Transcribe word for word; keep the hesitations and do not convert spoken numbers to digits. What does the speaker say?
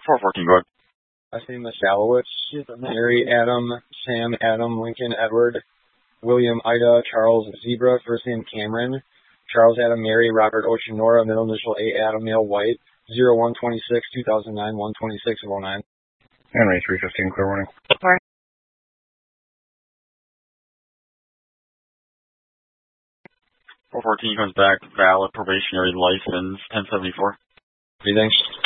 four fourteen, go ahead. Last name is Shalowitz. Mary, Adam, Sam, Adam, Lincoln, Edward, William, Ida, Charles, Zebra, first name Cameron, Charles, Adam, Mary, Robert, Ocean, Nora, middle initial A, Adam, male, white, zero one twenty-six, two thousand nine, one twenty-six oh nine. Henry, three fifteen, clear warning. Sorry. four fourteen comes back, valid probationary license, ten seventy-four. Thanks.